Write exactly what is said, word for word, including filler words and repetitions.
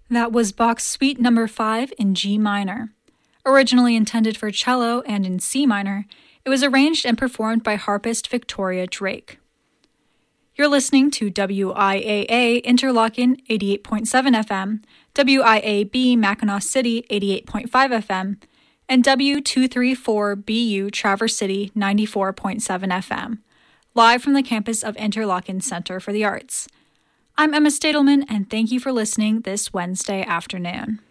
That was Bach's Suite Number five in G minor. Originally intended for cello and in C minor, it was arranged and performed by harpist Victoria Drake. You're listening to W I A A Interlochen eighty-eight point seven F M, W I A B Mackinac City eighty-eight point five F M, and W two thirty-four B U Traverse City ninety-four point seven F M, live from the campus of Interlochen Center for the Arts. I'm Emma Stadelman, and thank you for listening this Wednesday afternoon.